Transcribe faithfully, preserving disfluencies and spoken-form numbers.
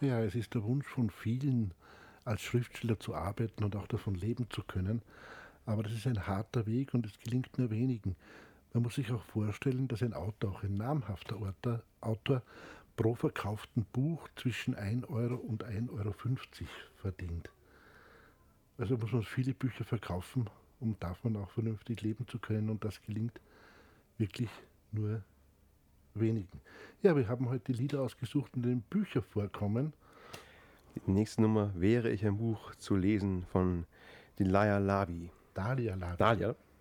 Ja, es ist der Wunsch von vielen, als Schriftsteller zu arbeiten und auch davon leben zu können. Aber das ist ein harter Weg und es gelingt nur wenigen. Man muss sich auch vorstellen, dass ein Autor, auch ein namhafter Autor, Autor pro verkauften Buch zwischen ein Euro und ein Euro fünfzig verdient. Also muss man viele Bücher verkaufen, um davon auch vernünftig leben zu können. Und das gelingt wirklich nur wenigen. Ja, wir haben heute Lieder ausgesucht, in denen Bücher vorkommen. Die nächste Nummer wäre ich ein Buch zu lesen von Dalia Lavi. Dalia Lavi. Dalia?